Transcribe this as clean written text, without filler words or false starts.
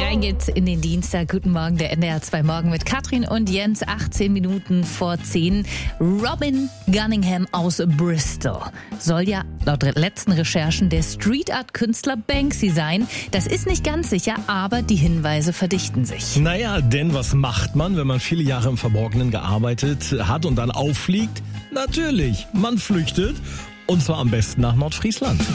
Rein geht's in den Dienstag. Guten Morgen, der NDR 2 Morgen mit Katrin und Jens. 18 Minuten vor 10. Robin Gunningham aus Bristol soll ja laut letzten Recherchen der Street Art Künstler Banksy sein. Das ist nicht ganz sicher, aber die Hinweise verdichten sich. Naja, denn was macht man, wenn man viele Jahre im Verborgenen gearbeitet hat und dann auffliegt? Natürlich, man flüchtet. Und zwar am besten nach Nordfriesland.